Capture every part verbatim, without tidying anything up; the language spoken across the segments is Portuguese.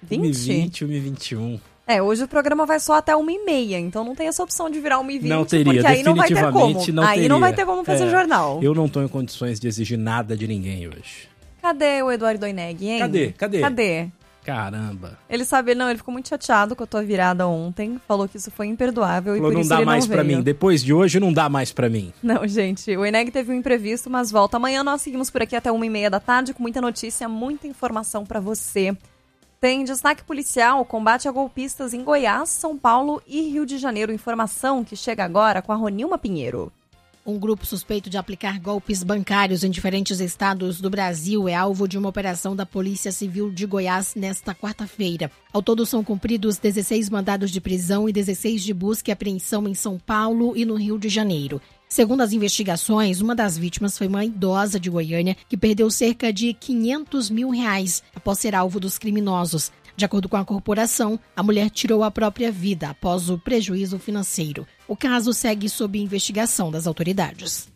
vinte? uma e vinte, uma e vinte e um. É, hoje o programa vai só até uma e meia, então não tem essa opção de virar uma e vinte, não teria, porque aí não vai ter como. Não aí teria. não vai ter como fazer é, jornal. Eu não tô em condições de exigir nada de ninguém hoje. Cadê o Eduardo Doineg, hein? Cadê? Cadê? Cadê? Caramba. Ele sabe, não, ele ficou muito chateado com a tua virada ontem, falou que isso foi imperdoável. Falou, e por não isso dá ele mais não pra veio. mim, depois de hoje não dá mais pra mim. Não, gente, o Eneg teve um imprevisto, mas volta. Amanhã nós seguimos por aqui até uma e meia da tarde com muita notícia, muita informação pra você. Tem destaque policial, combate a golpistas em Goiás, São Paulo e Rio de Janeiro. Informação que chega agora com a Ronilma Pinheiro. Um grupo suspeito de aplicar golpes bancários em diferentes estados do Brasil é alvo de uma operação da Polícia Civil de Goiás nesta quarta-feira. Ao todo são cumpridos dezesseis mandados de prisão e dezesseis de busca e apreensão em São Paulo e no Rio de Janeiro. Segundo as investigações, uma das vítimas foi uma idosa de Goiânia que perdeu cerca de quinhentos mil reais após ser alvo dos criminosos. De acordo com a corporação, a mulher tirou a própria vida após o prejuízo financeiro. O caso segue sob investigação das autoridades.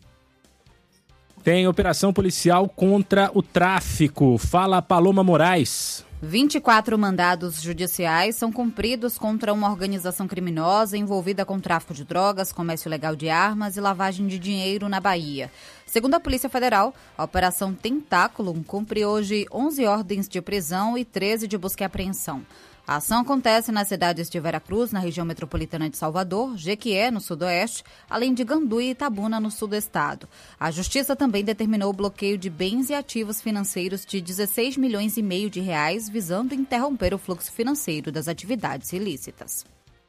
Tem operação policial contra o tráfico. Fala Paloma Moraes. vinte e quatro mandados judiciais são cumpridos contra uma organização criminosa envolvida com tráfico de drogas, comércio ilegal de armas e lavagem de dinheiro na Bahia. Segundo a Polícia Federal, a Operação Tentáculo cumpre hoje onze ordens de prisão e treze de busca e apreensão. A ação acontece nas cidades de Veracruz, na região metropolitana de Salvador, Jequié, no sudoeste, além de Gandu e Itabuna, no sul do estado. A Justiça também determinou o bloqueio de bens e ativos financeiros de dezesseis milhões e meio de reais, visando interromper o fluxo financeiro das atividades ilícitas.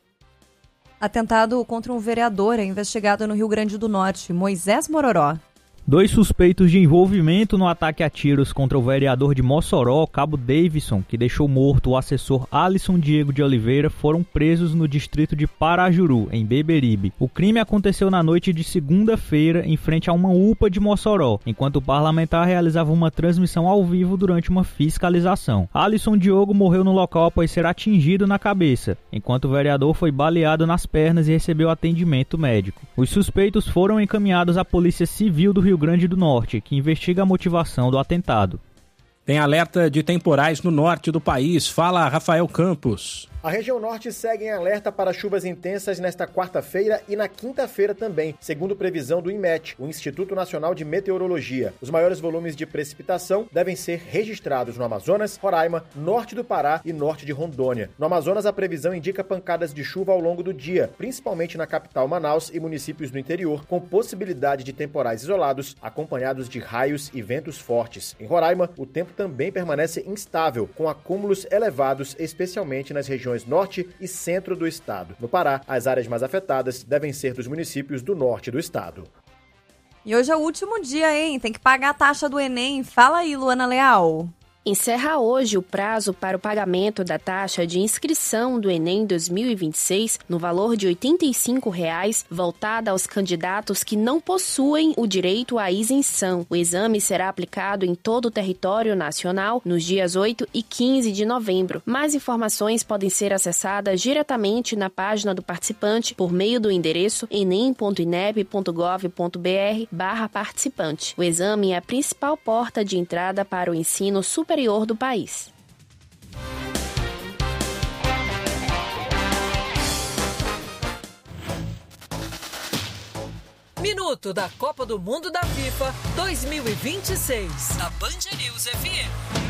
Atentado contra um vereador é investigado no Rio Grande do Norte. Moisés Mororó. Dois suspeitos de envolvimento no ataque a tiros contra o vereador de Mossoró, Cabo Davidson, que deixou morto o assessor Alisson Diego de Oliveira, foram presos no distrito de Parajuru, em Beberibe. O crime aconteceu na noite de segunda-feira, em frente a uma U P A de Mossoró, enquanto o parlamentar realizava uma transmissão ao vivo durante uma fiscalização. Alisson Diogo morreu no local após ser atingido na cabeça, enquanto o vereador foi baleado nas pernas e recebeu atendimento médico. Os suspeitos foram encaminhados à Polícia Civil do Rio Grande do Norte, que investiga a motivação do atentado. Tem alerta de temporais no norte do país. Fala Rafael Campos. A região norte segue em alerta para chuvas intensas nesta quarta-feira e na quinta-feira também, segundo previsão do INMET, o Instituto Nacional de Meteorologia. Os maiores volumes de precipitação devem ser registrados no Amazonas, Roraima, norte do Pará e norte de Rondônia. No Amazonas, a previsão indica pancadas de chuva ao longo do dia, principalmente na capital Manaus e municípios do interior, com possibilidade de temporais isolados, acompanhados de raios e ventos fortes. Em Roraima, o tempo também permanece instável, com acúmulos elevados, especialmente nas regiões norte e centro do estado. No Pará, as áreas mais afetadas devem ser dos municípios do norte do estado. E hoje é o último dia, hein? Tem que pagar a taxa do Enem. Fala aí, Luana Leal. Encerra hoje o prazo para o pagamento da taxa de inscrição do Enem dois mil e vinte e seis no valor de oitenta e cinco reais, voltada aos candidatos que não possuem o direito à isenção. O exame será aplicado em todo o território nacional nos dias oito e quinze de novembro. Mais informações podem ser acessadas diretamente na página do participante por meio do endereço enem ponto inep ponto gov ponto br barra participante. O exame é a principal porta de entrada para o ensino superior superior do país. Minuto da Copa do Mundo da FIFA dois mil e vinte e seis. Na Band News F M.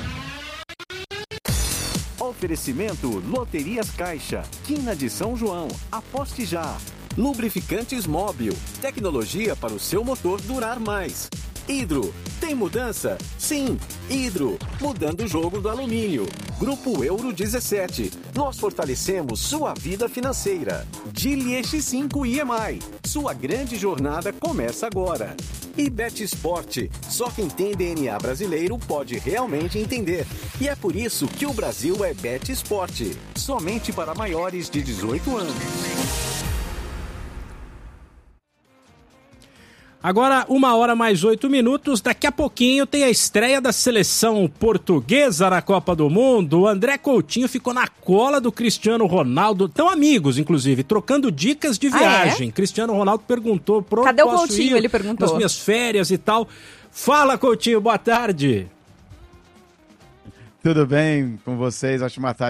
Oferecimento Loterias Caixa, Quina de São João, aposte já. Lubrificantes Móbil, tecnologia para o seu motor durar mais. Hidro, tem mudança? Sim, Hidro, mudando o jogo do alumínio. Grupo Euro dezessete, nós fortalecemos sua vida financeira. Geely X cinco I M I, sua grande jornada começa agora. E Bet Sport, só quem tem D N A brasileiro pode realmente entender. E é por isso que o Brasil é Bet Sport, somente para maiores de dezoito anos. Agora, uma hora mais oito minutos. Daqui a pouquinho tem a estreia da seleção portuguesa na Copa do Mundo. O André Coutinho ficou na cola do Cristiano Ronaldo. Tão amigos, inclusive, trocando dicas de viagem. Ah, é? Cristiano Ronaldo perguntou... Pro Cadê o Coutinho? Ele perguntou. Nas minhas férias e tal. Fala, Coutinho, boa tarde. Tudo bem com vocês? Ótima tarde.